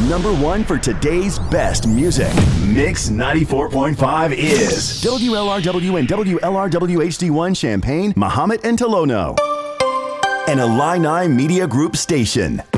number one for today's best music. Mix 94.5 is WLRW and WLRW HD1 Champaign, Mahomet and Tolono. An Illini Media Group station.